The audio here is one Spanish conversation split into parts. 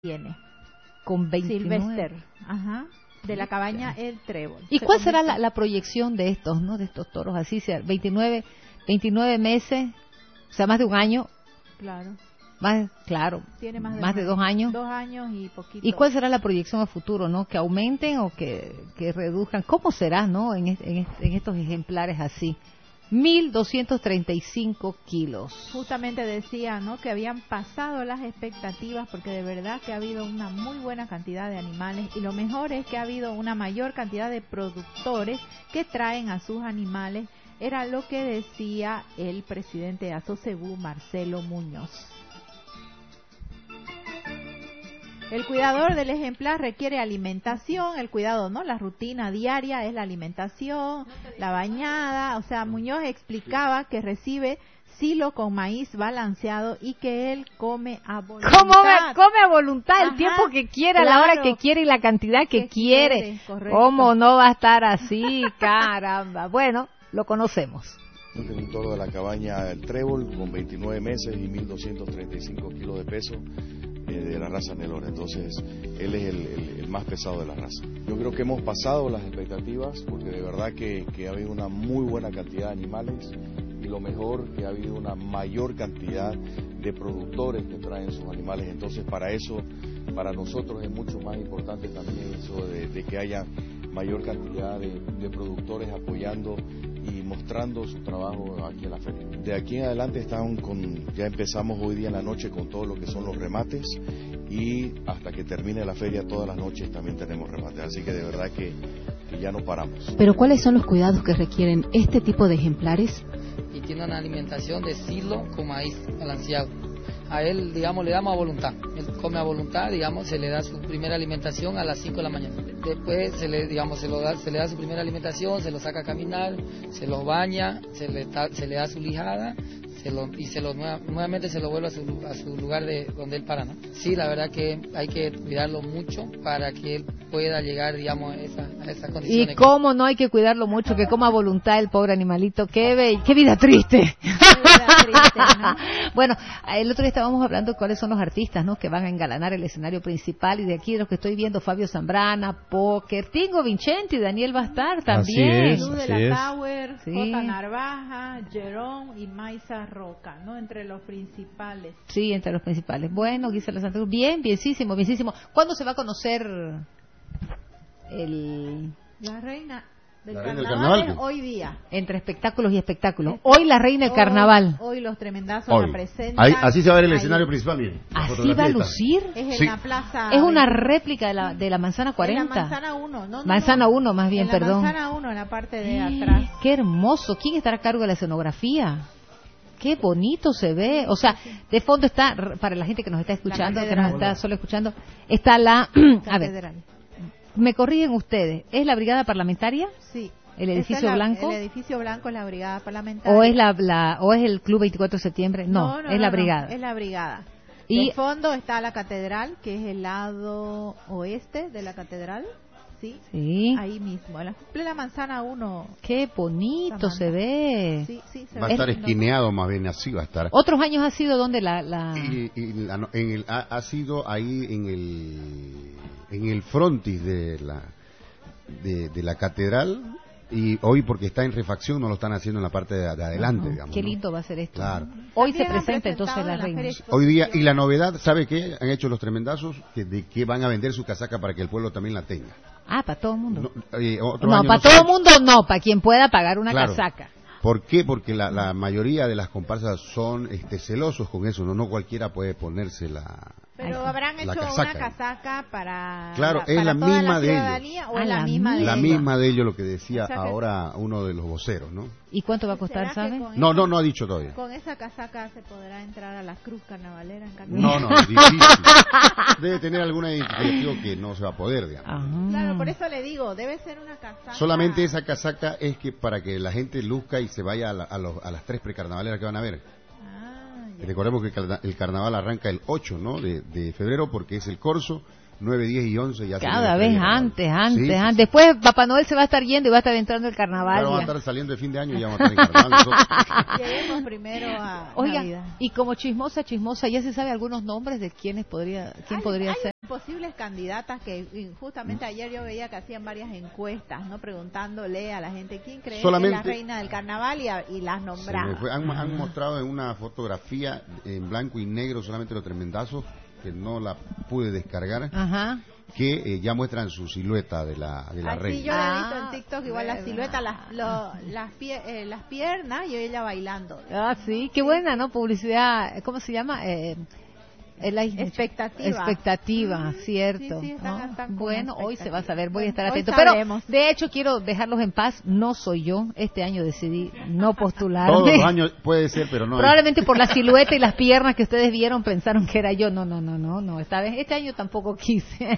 tiene. Con 29. Silvester, ajá, de la cabaña El Trébol. ¿Y cuál será la proyección de estos, no, de estos toros así, sea 29 meses, o sea, más de un año? Claro. Claro, tiene más de 2 años. 2 años y poquito. ¿Y cuál será la proyección a futuro, no? ¿Que aumenten o que reduzcan? ¿Cómo será, no, en estos ejemplares así? 1.235 kilos. Justamente decía, ¿no?, que habían pasado las expectativas, porque de verdad que ha habido una muy buena cantidad de animales, y lo mejor es que ha habido una mayor cantidad de productores que traen a sus animales. Era lo que decía el presidente de Asocebú, Marcelo Muñoz. El cuidador del ejemplar requiere alimentación, el cuidado, ¿no? La rutina diaria es la alimentación, la bañada. O sea, Muñoz explicaba que recibe silo con maíz balanceado y que él come a voluntad. Come a voluntad, Ajá, el tiempo que quiera, claro, a la hora que quiere y la cantidad que quiere. ¿Cómo no va a estar así? Caramba. Bueno, lo conocemos. Un toro de la cabaña El Trébol con 29 meses y 1.235 kilos de peso, de la raza Nelore. Entonces él es el más pesado de la raza. Yo creo que hemos pasado las expectativas, porque de verdad que ha habido una muy buena cantidad de animales, y lo mejor, que ha habido una mayor cantidad de productores que traen sus animales. Entonces para nosotros es mucho más importante también eso de que haya mayor cantidad de productores apoyando y mostrando su trabajo aquí en la feria. De aquí en adelante ya empezamos hoy día en la noche con todo lo que son los remates, y hasta que termine la feria todas las noches también tenemos remates, así que de verdad que ya no paramos. Pero ¿cuáles son los cuidados que requieren este tipo de ejemplares? Y tiene una alimentación de silo con maíz balanceado. A él, digamos, le damos a voluntad. Él come a voluntad, digamos, se le da su primera alimentación a las 5 de la mañana. Después se le da su primera alimentación, se lo saca a caminar, se lo baña, se le da su lijada, nuevamente se lo vuelve a su lugar donde él para, ¿no? Sí, la verdad que hay que cuidarlo mucho para que él pueda llegar, digamos, a esas condiciones. Y cómo no hay que cuidarlo mucho, que coma a voluntad el pobre animalito. Qué vida triste. ¿No? Bueno, el otro día estábamos hablando de cuáles son los artistas, ¿no?, que van a engalanar el escenario principal, y de aquí de los que estoy viendo, Fabio Zambrana, Póker, Tingo Vincenti, Daniel va a estar también. Luz de la Tower, J. Narvaja, Jerón y Maisa Roca, ¿no?, entre los principales. Sí, entre los principales. Bueno, Gisela Santa Cruz, bienísimo. ¿Cuándo se va a conocer la reina del carnaval? Es hoy día. Entre espectáculos y espectáculos. Hoy la reina del carnaval. Hoy los tremendazos la presentan. Así se va a ver el escenario principal, miren. ¿Así va a lucir? Es en la plaza. Es una réplica de la Manzana 40. En la Manzana 1. Manzana 1, más bien, perdón. Manzana 1, en la parte de atrás. ¡Qué hermoso! ¿Quién estará a cargo de la escenografía? ¡Qué bonito se ve! O sea, de fondo está, para la gente que nos está escuchando, que nos está solo escuchando, está la... a ver, me corrigen ustedes, ¿es la brigada parlamentaria? Sí. ¿El edificio blanco? El edificio blanco es la brigada parlamentaria. ¿O es el Club 24 de Septiembre? No, es la brigada. Es la brigada. Y de fondo está la catedral, que es el lado oeste de la catedral. Sí. Ahí mismo, en la plena Manzana 1. ¡Qué bonito se ve! Sí, se va a estar esquineado, más bien, así va a estar. ¿Otros años ha sido donde ha sido ahí en el frontis de la catedral, y hoy, porque está en refacción, no lo están haciendo en la parte de adelante, digamos. Qué lindo va a ser esto. Claro. Hoy se presenta entonces la reina. Hoy día, y la novedad, ¿sabe qué? Han hecho los tremendazos, de que van a vender su casaca para que el pueblo también la tenga. Para todo el mundo. No, para todo el mundo no, para quien pueda pagar una casaca. ¿Por qué? Porque la mayoría de las comparsas son celosos con eso, no cualquiera puede ponerse Pero habrán hecho una casaca para... Claro, es la misma de ellos. ¿O la misma de ellos? La misma de ellos, lo que decía ahora uno de los voceros, ¿no? ¿Y cuánto va a costar, sabe? No ha dicho todavía. ¿Con esa casaca se podrá entrar a la cruz carnavalera en Carnaval? No, es difícil. Debe tener alguna identificación que no se va a poder, digamos. Claro, por eso le digo, debe ser una casaca... Solamente esa casaca es que para que la gente luzca y se vaya a las 3 precarnavaleras que van a ver. Recordemos que el carnaval arranca el 8, ¿no?, de febrero, porque es el corso. 9, 10 y 11 ya cada vez antes. Después Papá Noel se va a estar yendo y va a estar entrando el carnaval. Ahora vamos a estar saliendo de fin de año y ya vamos a estar en carnaval. Lleguemos primero a Oiga, Navidad. y como chismosa, ¿ya se sabe algunos nombres de quién podría ser? posibles candidatas que justamente ayer yo veía que hacían varias encuestas, no, preguntándole a la gente quién cree que es la reina del carnaval y las nombraban. Han mostrado en una fotografía en blanco y negro solamente los tremendazos, que no la pude descargar. Ajá. Que ya muestran su silueta de la reina. Sí, yo la he visto en TikTok, igual la silueta, las piernas y ella bailando. Ah, sí, qué buena, ¿no? Publicidad, ¿cómo se llama? Expectativa, cierto. Sí, están bueno, hoy se va a saber, voy a estar atento. Pero, de hecho, quiero dejarlos en paz, no soy yo. Este año decidí no postularme. Todos los años puede ser, pero no. Probablemente por la silueta y las piernas que ustedes vieron pensaron que era yo. No, esta vez, este año tampoco quise.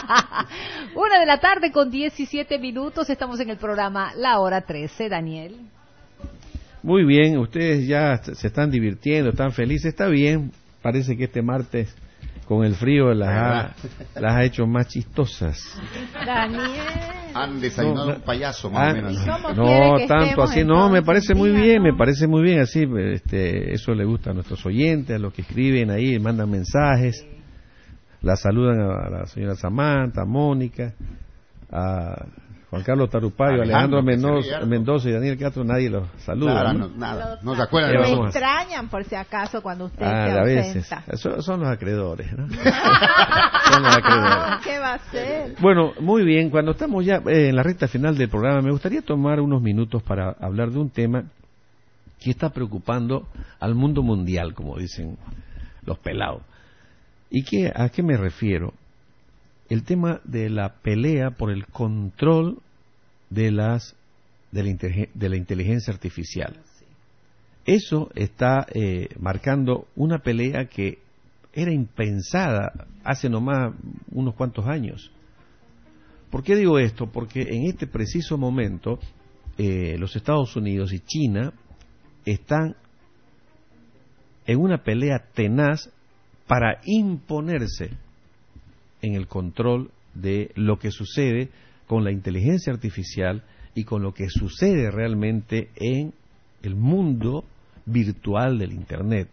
1:17 p.m, estamos en el programa La Hora 13, Daniel. Muy bien, ustedes ya se están divirtiendo, están felices, está bien. Parece que este martes, con el frío, las ha hecho más chistosas. Daniel. Han desayunado un payaso, más o menos. No, tanto así, no, me parece muy bien, así, eso le gusta a nuestros oyentes, a los que escriben ahí, mandan mensajes, la saludan a la señora Samantha, a Mónica, a Juan Carlos Tarupayo, Alejandro Mendoza y Daniel Castro, nadie los saluda. Claro, no se acuerdan. Me extrañan por si acaso cuando usted se ausenta. A veces. Son los acreedores, ¿no? Son los acreedores. ¿Qué va a hacer? Bueno, muy bien, cuando estamos ya en la recta final del programa, me gustaría tomar unos minutos para hablar de un tema que está preocupando al mundo mundial, como dicen los pelados. ¿Y a qué me refiero? El tema de la pelea por el control de la inteligencia artificial. Eso está marcando una pelea que era impensada hace nomás unos cuantos años. ¿Por qué digo esto? Porque en este preciso momento los Estados Unidos y China están en una pelea tenaz para imponerse en el control de lo que sucede con la inteligencia artificial y con lo que sucede realmente en el mundo virtual del Internet.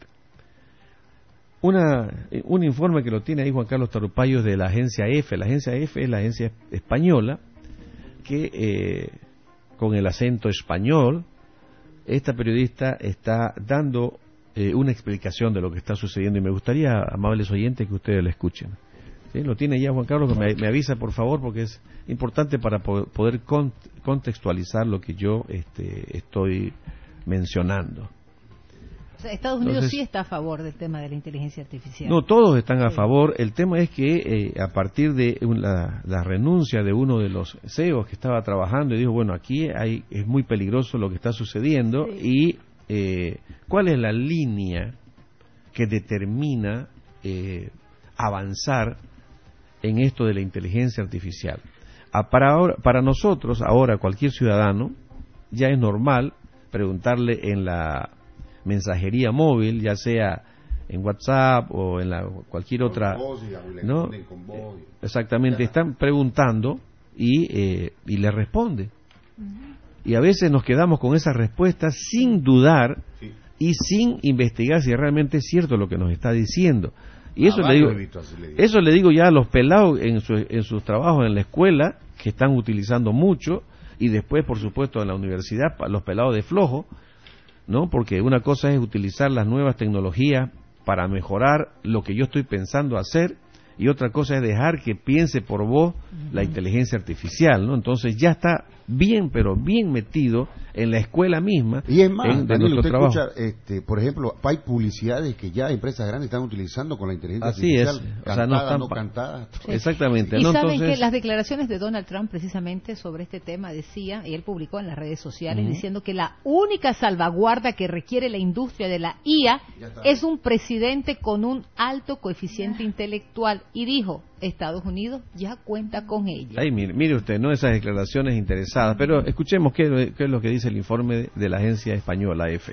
Un informe que lo tiene ahí Juan Carlos Tarupayo de la agencia EFE. La agencia EFE es la agencia española que, con el acento español, esta periodista está dando una explicación de lo que está sucediendo y me gustaría, amables oyentes, que ustedes la escuchen. ¿Sí? Lo tiene ya Juan Carlos, que me avisa por favor, porque es importante para poder contextualizar lo que yo estoy mencionando. O sea, Estados Unidos sí está a favor del tema de la inteligencia artificial. No, todos están a favor. El tema es que a partir de la renuncia de uno de los CEOs que estaba trabajando y dijo, bueno, aquí es muy peligroso lo que está sucediendo y ¿cuál es la línea que determina avanzar en esto de la inteligencia artificial? Para nosotros, ahora, cualquier ciudadano, ya es normal preguntarle en la mensajería móvil, ya sea en WhatsApp o en cualquier otra, ¿no? Exactamente, están preguntando y le responde. Y a veces nos quedamos con esas respuestas sin dudar y sin investigar si realmente es cierto lo que nos está diciendo. Y eso le digo ya a los pelados en sus trabajos en la escuela, que están utilizando mucho, y después, por supuesto, en la universidad, los pelados de flojo, ¿no? Porque una cosa es utilizar las nuevas tecnologías para mejorar lo que yo estoy pensando hacer, y otra cosa es dejar que piense por vos la inteligencia artificial, ¿no? Entonces ya está bien, pero bien metido en la escuela misma. Y es más, Daniel, usted trabajo. Escucha, por ejemplo, hay publicidades que ya empresas grandes están utilizando con la inteligencia artificial. Así es, cantadas, no cantadas. Sí. Exactamente. Y ¿no? saben Entonces, que las declaraciones de Donald Trump precisamente sobre este tema decía, y él publicó en las redes sociales, diciendo que la única salvaguarda que requiere la industria de la IA es un presidente con un alto coeficiente intelectual, y dijo, Estados Unidos ya cuenta con ella. Ahí mire usted, ¿no? Esas declaraciones interesadas, pero escuchemos qué es lo que dice el informe de la agencia española EFE.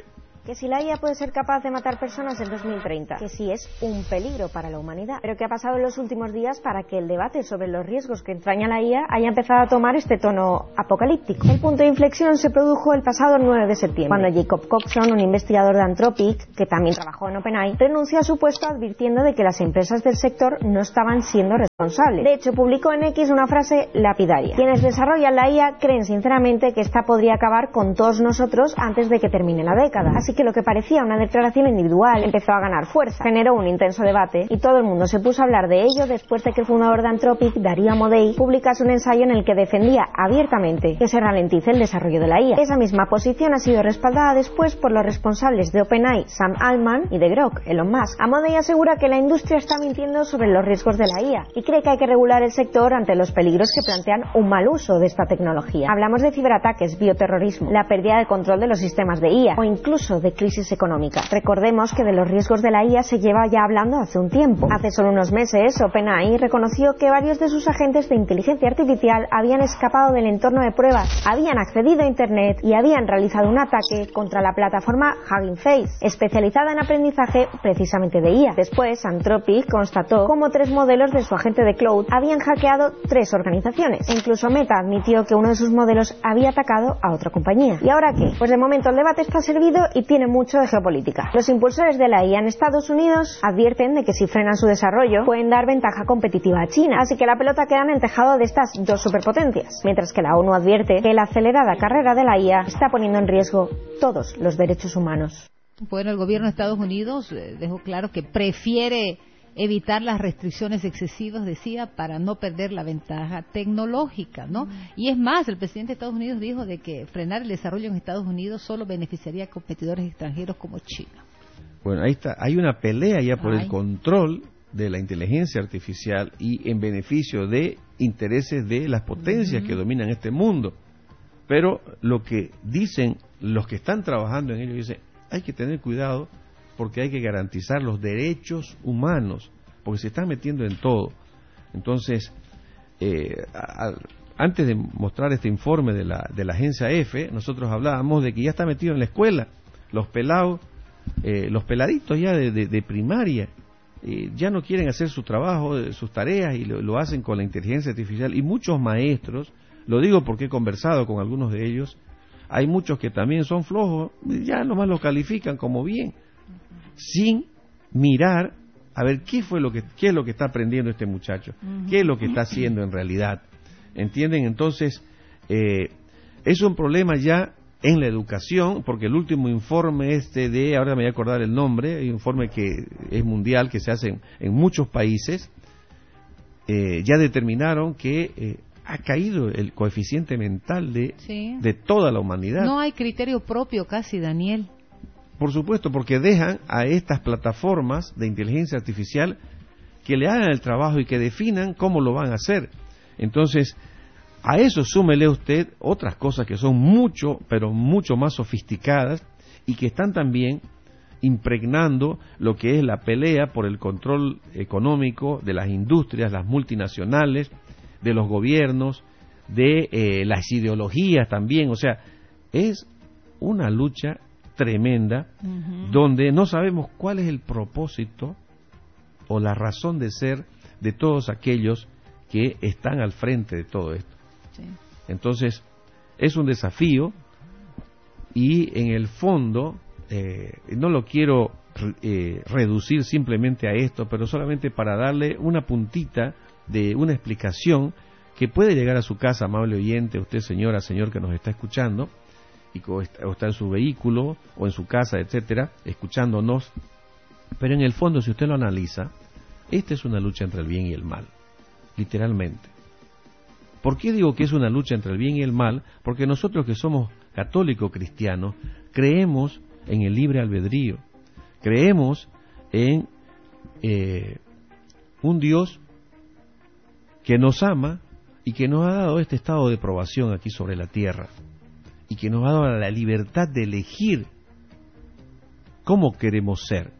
Que si la IA puede ser capaz de matar personas en 2030, que si es un peligro para la humanidad. Pero ¿qué ha pasado en los últimos días para que el debate sobre los riesgos que entraña la IA haya empezado a tomar este tono apocalíptico? El punto de inflexión se produjo el pasado 9 de septiembre, cuando Jacob Coxon, un investigador de Anthropic, que también trabajó en OpenAI, renunció a su puesto advirtiendo de que las empresas del sector no estaban siendo responsables. De hecho, publicó en X una frase lapidaria: quienes desarrollan la IA creen sinceramente que esta podría acabar con todos nosotros antes de que termine la década. Así que lo que parecía una declaración individual empezó a ganar fuerza, generó un intenso debate y todo el mundo se puso a hablar de ello después de que el fundador de Anthropic, Dario Amodei, publicase un ensayo en el que defendía abiertamente que se ralentice el desarrollo de la IA. Esa misma posición ha sido respaldada después por los responsables de OpenAI, Sam Altman, y de Grok, Elon Musk. Amodei asegura que la industria está mintiendo sobre los riesgos de la IA y cree que hay que regular el sector ante los peligros que plantean un mal uso de esta tecnología. Hablamos de ciberataques, bioterrorismo, la pérdida de control de los sistemas de IA o incluso de crisis económica. Recordemos que de los riesgos de la IA se lleva ya hablando hace un tiempo. Hace solo unos meses, OpenAI reconoció que varios de sus agentes de inteligencia artificial habían escapado del entorno de pruebas, habían accedido a Internet y habían realizado un ataque contra la plataforma Hugging Face, especializada en aprendizaje precisamente de IA. Después, Anthropic constató cómo 3 modelos de su agente de cloud habían hackeado 3 organizaciones. E incluso Meta admitió que uno de sus modelos había atacado a otra compañía. ¿Y ahora qué? Pues de momento el debate está servido y tiene mucho de geopolítica. Los impulsores de la IA en Estados Unidos advierten de que si frenan su desarrollo pueden dar ventaja competitiva a China, así que la pelota queda en el tejado de estas dos superpotencias, mientras que la ONU advierte que la acelerada carrera de la IA está poniendo en riesgo todos los derechos humanos. Bueno, el gobierno de Estados Unidos dejó claro que prefiere evitar las restricciones excesivas, decía, para no perder la ventaja tecnológica, ¿no? Y es más, el presidente de Estados Unidos dijo de que frenar el desarrollo en Estados Unidos solo beneficiaría a competidores extranjeros como China. Bueno, ahí está, hay una pelea ya por el control de la inteligencia artificial y en beneficio de intereses de las potencias que dominan este mundo. Pero lo que dicen los que están trabajando en ello, dicen, hay que tener cuidado porque hay que garantizar los derechos humanos, porque se están metiendo en todo. Entonces, antes de mostrar este informe de la agencia EFE, nosotros hablábamos de que ya está metido en la escuela, los pelados, los peladitos ya de primaria, ya no quieren hacer su trabajo, sus tareas, y lo hacen con la inteligencia artificial. Y muchos maestros, lo digo porque he conversado con algunos de ellos, hay muchos que también son flojos, ya nomás lo califican como bien, sin mirar a ver qué es lo que está aprendiendo este muchacho, qué es lo que está haciendo en realidad. ¿Entienden? Entonces, es un problema ya en la educación, porque el último informe ahora me voy a acordar el nombre, hay un informe que es mundial, que se hace en muchos países, ya determinaron que ha caído el coeficiente mental de toda la humanidad. No hay criterio propio casi, Daniel. Por supuesto, porque dejan a estas plataformas de inteligencia artificial que le hagan el trabajo y que definan cómo lo van a hacer. Entonces, a eso súmele usted otras cosas que son mucho, pero mucho más sofisticadas y que están también impregnando lo que es la pelea por el control económico de las industrias, las multinacionales, de los gobiernos, de las ideologías también. O sea, es una lucha tremenda, donde no sabemos cuál es el propósito o la razón de ser de todos aquellos que están al frente de todo esto. Sí. Entonces, es un desafío y en el fondo, no lo quiero reducir simplemente a esto, pero solamente para darle una puntita de una explicación que puede llegar a su casa, amable oyente, usted señora, señor que nos está escuchando, o está en su vehículo o en su casa, etcétera, escuchándonos. Pero en el fondo, si usted lo analiza, esta es una lucha entre el bien y el mal, literalmente. ¿Por qué digo que es una lucha entre el bien y el mal? Porque nosotros que somos católicos cristianos creemos en el libre albedrío, creemos en un Dios que nos ama y que nos ha dado este estado de probación aquí sobre la tierra, y que nos ha dado la libertad de elegir cómo queremos ser.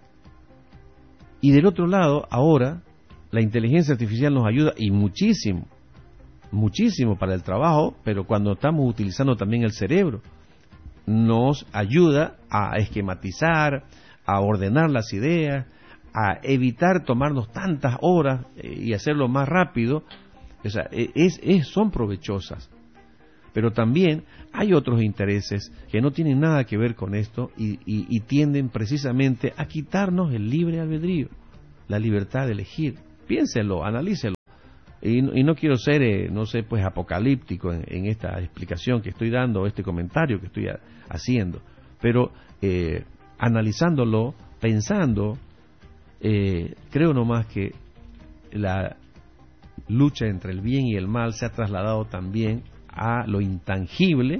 Y del otro lado, ahora, la inteligencia artificial nos ayuda, y muchísimo, muchísimo para el trabajo, pero cuando estamos utilizando también el cerebro. nos ayuda a esquematizar, a ordenar las ideas, a evitar tomarnos tantas horas y hacerlo más rápido. O sea, son provechosas. Pero también hay otros intereses que no tienen nada que ver con esto y tienden precisamente a quitarnos el libre albedrío, la libertad de elegir. Piénsenlo, analícenlo. Y no quiero ser, pues apocalíptico en esta explicación que estoy dando, este comentario que estoy haciendo, pero analizándolo, pensando, creo nomás que la lucha entre el bien y el mal se ha trasladado también a lo intangible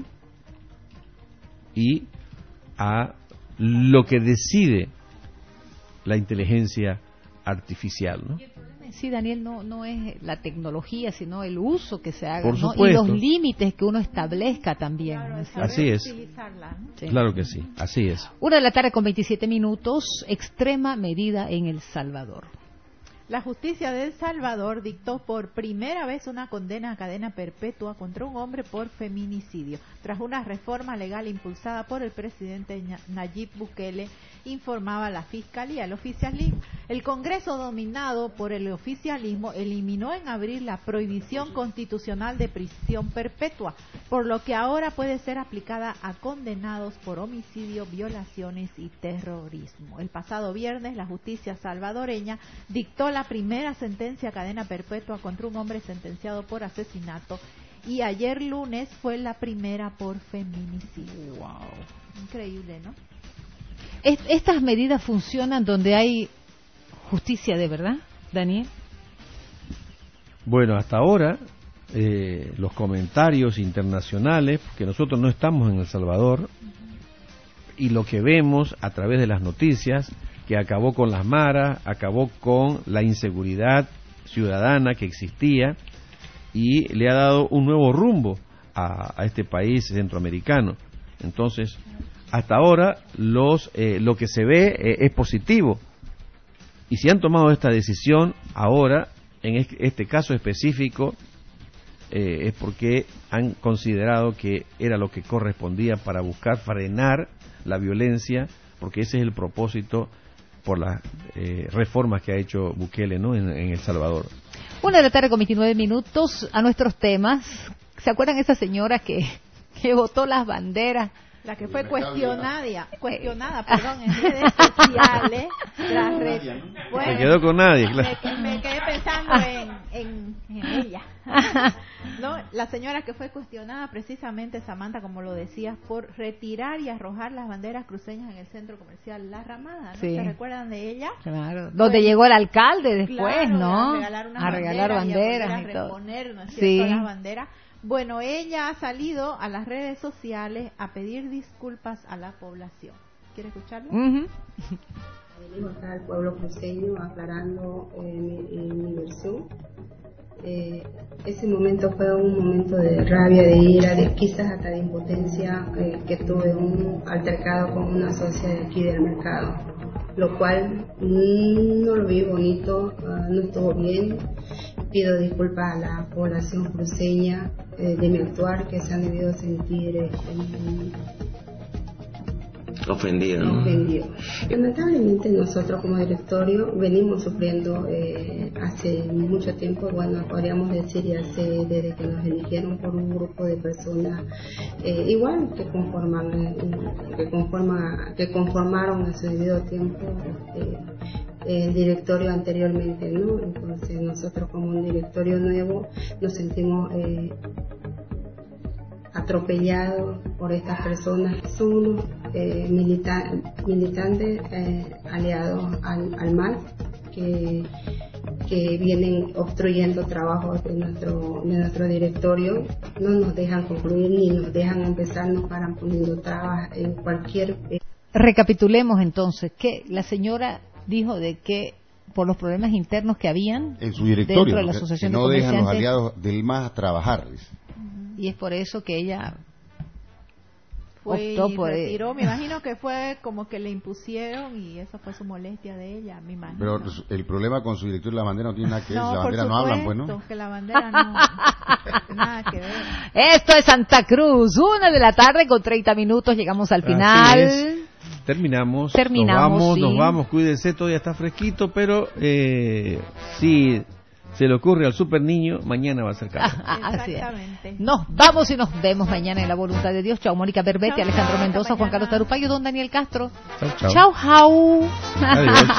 y a lo que decide la inteligencia artificial, ¿no? Sí, Daniel, no es la tecnología, sino el uso que se haga, Por ¿no? supuesto. Y los límites que uno establezca también. Claro, ¿no? Así es. ¿no? Sí. Claro que sí, así es. 1:27 p.m, extrema medida en El Salvador. La justicia de El Salvador dictó por primera vez una condena a cadena perpetua contra un hombre por feminicidio, tras una reforma legal impulsada por el presidente Nayib Bukele, informaba la Fiscalía. El Congreso, dominado por el oficialismo, eliminó en abril la prohibición constitucional de prisión perpetua, por lo que ahora puede ser aplicada a condenados por homicidio, violaciones y terrorismo. El pasado viernes, la justicia salvadoreña dictó la primera sentencia a cadena perpetua contra un hombre sentenciado por asesinato, y ayer lunes fue la primera por feminicidio. Wow, increíble, ¿no? Estas medidas funcionan donde hay justicia de verdad, Daniel. Bueno, hasta ahora los comentarios internacionales, porque nosotros no estamos en El Salvador, y lo que vemos a través de las noticias, que acabó con las maras, acabó con la inseguridad ciudadana que existía y le ha dado un nuevo rumbo a este país centroamericano. Entonces, hasta ahora lo que se ve es positivo. Y si han tomado esta decisión ahora, en este caso específico, es porque han considerado que era lo que correspondía para buscar frenar la violencia, porque ese es el propósito por las reformas que ha hecho Bukele, ¿no? en El Salvador. 1:29 p.m, a nuestros temas. ¿Se acuerdan esa señora que botó las banderas? La que fue cuestionada, en redes sociales. Bueno, se quedó con nadie, claro. Me quedé pensando en ella. ¿No? La señora que fue cuestionada precisamente, Samantha, como lo decías, por retirar y arrojar las banderas cruceñas en el centro comercial La Ramada, ¿no? Sí. ¿Se recuerdan de ella? Claro. Donde llegó el alcalde después, claro, ¿no? A regalar banderas y todo. Reponer, ¿no es cierto?, sí. las banderas. Bueno, ella ha salido a las redes sociales a pedir disculpas a la población. ¿Quiere escucharlo? Uh-huh. Venimos acá al pueblo cruceño aclarando mi versión. Ese momento fue un momento de rabia, de ira, de quizás hasta de impotencia, que tuve un altercado con una socia de aquí del mercado, lo cual no lo vi bonito, no estuvo bien. Pido disculpas a la población cruceña de mi actuar, que se han debido sentir ofendido, ¿no? Lamentablemente nosotros como directorio venimos sufriendo hace mucho tiempo, bueno, podríamos decir desde que nos eligieron por un grupo de personas igual que conformaron a su debido tiempo el directorio anteriormente, ¿no? Entonces nosotros como un directorio nuevo nos sentimos atropellados por estas personas. Son unos militantes aliados al mal que vienen obstruyendo trabajos de nuestro directorio. No nos dejan concluir ni nos dejan empezar, nos paran poniendo trabas en cualquier... Recapitulemos entonces, que la señora dijo de que por los problemas internos que habían en su directorio, dentro de la asociación que no de dejan los aliados comerciantes, del MAS trabajar. y es por eso que ella fue y retiró. Me imagino que fue como que le impusieron y esa fue su molestia de ella, me imagino. Pero el problema con su director de la bandera no tiene nada que ver. No, la bandera no hablan, pues, ¿no? Que la bandera no nada que ver. Esto es Santa Cruz, 1:30 con 30 minutos, llegamos al final. Terminamos, sí. Nos vamos, cuídense, todavía está fresquito, pero si se le ocurre al super niño, mañana va a ser calor. Exactamente. Nos vamos y nos vemos mañana en la voluntad de Dios. Chao, Mónica Berbetti, Alejandro Mendoza, Juan Carlos Tarupayo, don Daniel Castro. Chao. Chao, jau. Adiós.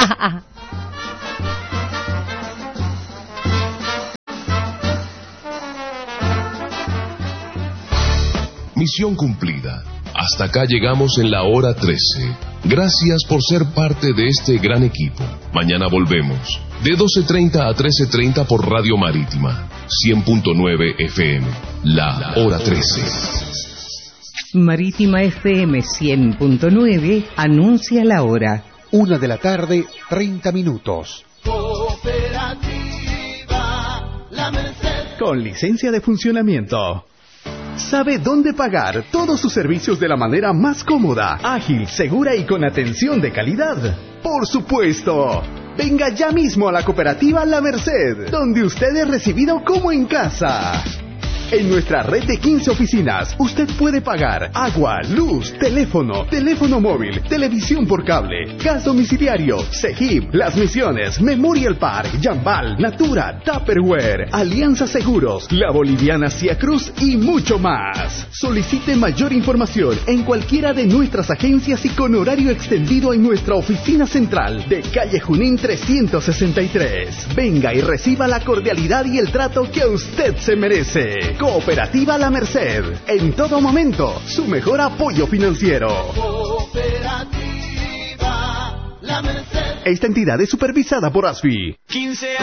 Misión cumplida. Hasta acá llegamos en la hora 13. Gracias por ser parte de este gran equipo. Mañana volvemos. De 12:30 a 13:30 por Radio Marítima. 100.9 FM. La hora 13. Marítima FM 100.9 anuncia la hora. 1:30 p.m. Cooperativa La Merced. Con licencia de funcionamiento. Sabe dónde pagar todos sus servicios de la manera más cómoda, ágil, segura y con atención de calidad. Por supuesto. Venga ya mismo a la cooperativa La Merced, donde usted es recibido como en casa. En nuestra red de 15 oficinas, usted puede pagar agua, luz, teléfono móvil, televisión por cable, gas domiciliario, CEGIP, Las Misiones, Memorial Park, Jambal, Natura, Tupperware, Alianza Seguros, La Boliviana Cia Cruz y mucho más. Solicite mayor información en cualquiera de nuestras agencias y con horario extendido en nuestra oficina central de calle Junín 363. Venga y reciba la cordialidad y el trato que usted se merece. Cooperativa La Merced. En todo momento, su mejor apoyo financiero. Cooperativa La Merced. Esta entidad es supervisada por ASFI. 15